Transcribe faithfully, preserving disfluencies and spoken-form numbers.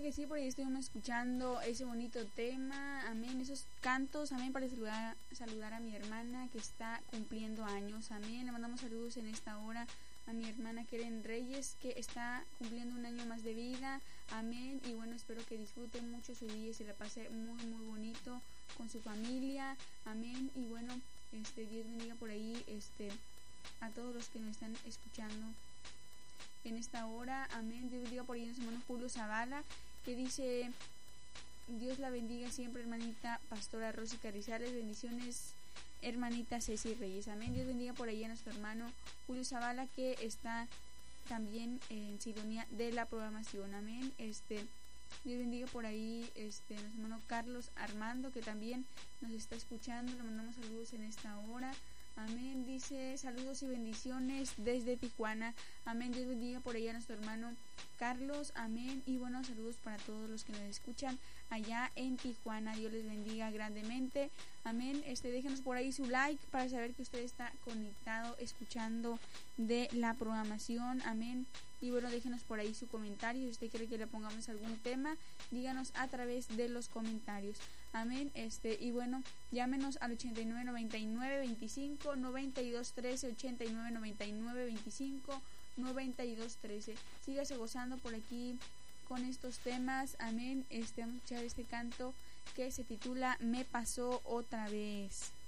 Claro que sí, por ahí estuvimos escuchando ese bonito tema, amén, esos cantos, amén, para saludar, saludar a mi hermana que está cumpliendo años, amén. Le mandamos saludos en esta hora a mi hermana Keren Reyes, que está cumpliendo un año más de vida, amén. Y bueno, espero que disfrute mucho su día y se la pase muy muy bonito con su familia, amén. Y bueno, este Dios bendiga por ahí este a todos los que nos están escuchando en esta hora, amén. Dios bendiga por ahí a nuestro hermano Julio Zavala, que dice: Dios la bendiga siempre, hermanita Pastora Rosy Carrizales. Bendiciones, hermanita Ceci Reyes, amén. Dios bendiga por ahí a nuestro hermano Julio Zavala, que está también en sintonía de la programación, amén. Este Dios bendiga por ahí este nuestro hermano Carlos Armando, que también nos está escuchando. Le mandamos saludos en esta hora, amén. Dice: saludos y bendiciones desde Tijuana, amén. Dios bendiga por allá a nuestro hermano Carlos, amén. Y bueno, saludos para todos los que nos escuchan allá en Tijuana. Dios les bendiga grandemente, amén. Este, déjenos por ahí su like para saber que usted está conectado, escuchando de la programación, amén. Y bueno, déjenos por ahí su comentario. Si usted quiere que le pongamos algún tema, díganos a través de los comentarios, amén. Este, y bueno, llámenos al ochenta y nueve noventa y nueve veinticinco noventa y dos trece, ochenta y nueve noventa y nueve veinticinco noventa y dos trece. Sígase gozando por aquí con estos temas, amén. Este, vamos a escuchar este canto que se titula Me pasó otra vez.